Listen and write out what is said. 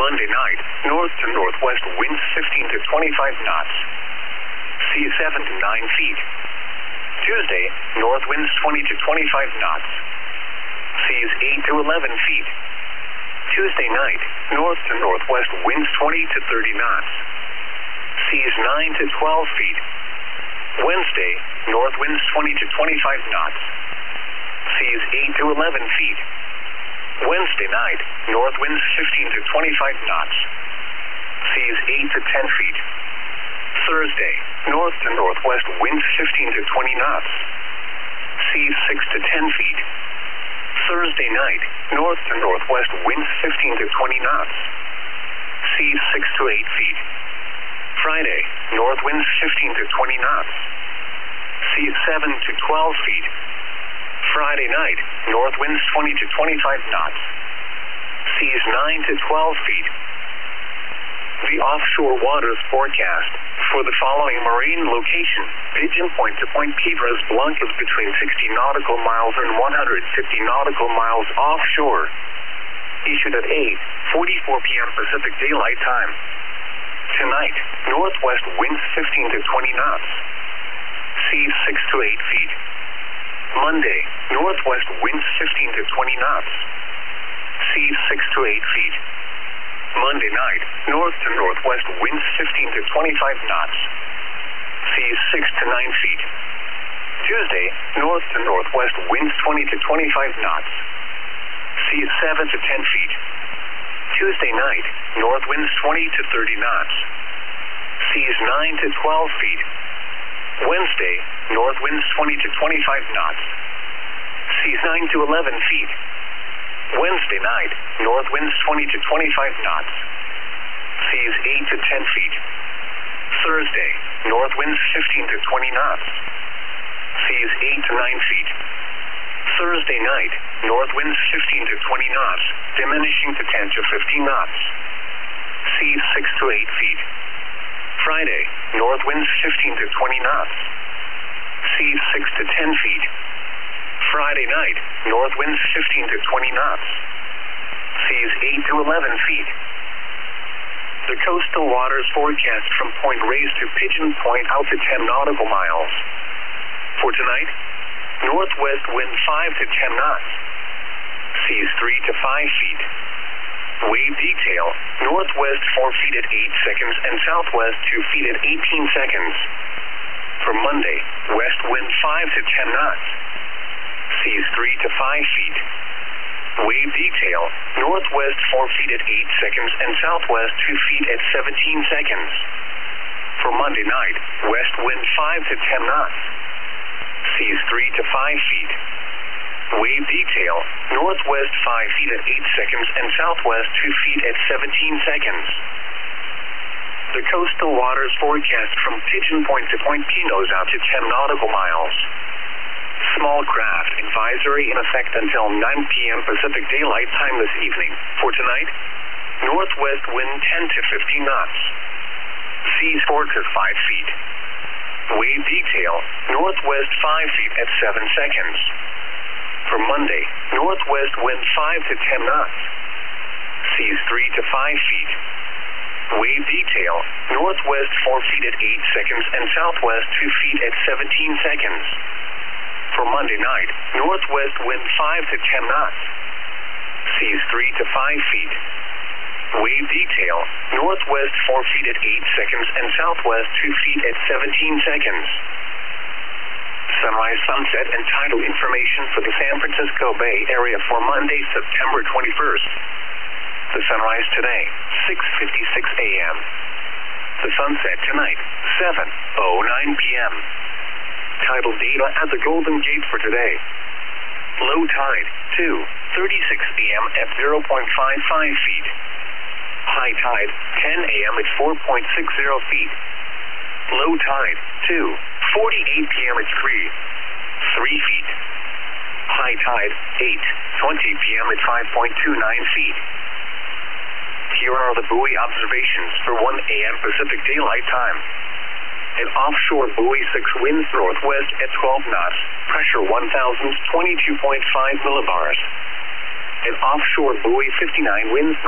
Monday night, north to northwest winds 15 to 25 knots. Seas 7 to 9 feet. Tuesday, north winds 20 to 25 knots. Seas 8 to 11 feet. Tuesday night, north to northwest winds 20 to 30 knots. Seas 9 to 12 feet. Wednesday, north winds 20 to 25 knots. Seas 8 to 11 feet. Wednesday night, north winds 15 to 25 knots. Seas 8 to 10 feet. Thursday, north to northwest winds 15 to 20 knots. Seas 6 to 10 feet. Thursday night, north to northwest winds 15 to 20 knots. Seas 6 to 8 feet. Friday, north winds 15 to 20 knots. Seas 7 to 12 feet. Friday night, north winds 20 to 25 knots. Seas 9 to 12 feet. The offshore waters forecast for the following marine location: Pigeon Point to Point Piedras Blancas between 60 nautical miles and 150 nautical miles offshore. Issued at 8:44 p.m. Pacific Daylight Time. Tonight, northwest winds 15 to 20 knots. Seas 6 to 8 feet. Monday, northwest winds 15 to 20 knots. Seas 6 to 8 feet. Monday night, north to northwest winds 15 to 25 knots. Seas 6 to 9 feet. Tuesday, north to northwest winds 20 to 25 knots. Seas 7 to 10 feet. Tuesday night, north winds 20 to 30 knots. Seas 9 to 12 feet. Wednesday, north winds 20 to 25 knots. Seas 9 to 11 feet. Wednesday night, north winds 20 to 25 knots. Seas 8 to 10 feet. Thursday, north winds 15 to 20 knots. Seas 8 to 9 feet. Thursday night, north winds 15 to 20 knots, diminishing to 10 to 15 knots. Seas 6 to 8 feet. Friday, north winds 15 to 20 knots. Seas 6 to 10 feet. Friday night, north winds 15 to 20 knots. Seas 8 to 11 feet. The coastal waters forecast from Point Reyes to Pigeon Point out to 10 nautical miles. For tonight, northwest wind 5 to 10 knots. Seas 3 to 5 feet. Wave detail, northwest 4 feet at 8 seconds and southwest 2 feet at 18 seconds. For Monday, west wind 5 to 10 knots. Seas 3 to 5 feet. Wave detail, northwest 4 feet at 8 seconds and southwest 2 feet at 17 seconds. For Monday night, west wind 5 to 10 knots. Seas 3 to 5 feet. Wave detail, northwest 5 feet at 8 seconds and southwest 2 feet at 17 seconds. The coastal waters forecast from Pigeon Point to Point Pinos out to 10 nautical miles. Small craft advisory in effect until 9 p.m. Pacific Daylight Time this evening. For tonight, northwest wind 10 to 15 knots. Seas 4 to 5 feet. Wave detail, northwest 5 feet at 7 seconds. For Monday, northwest wind 5 to 10 knots. Seas 3 to 5 feet. Wave detail, northwest 4 feet at 8 seconds and southwest 2 feet at 17 seconds. For Monday night, northwest wind 5 to 10 knots. Seas 3 to 5 feet. Wave detail, northwest 4 feet at 8 seconds and southwest 2 feet at 17 seconds. Sunrise, sunset, and tidal information for the San Francisco Bay Area for Monday, September 21st. The sunrise today, 6:56 a.m. The sunset tonight, 7:09 p.m. Tidal data at the Golden Gate for today. Low tide, 2:36 p.m. at 0.55 feet. High tide, 10 a.m. at 4.60 feet. Low tide, 2:48 p.m. at 3 feet. High tide, 8:20 p.m. at 5.29 feet. Here are the buoy observations for 1 a.m. Pacific Daylight Time. An offshore buoy 6 winds northwest at 12 knots, pressure 1,022.5 millibars. An offshore buoy 59 winds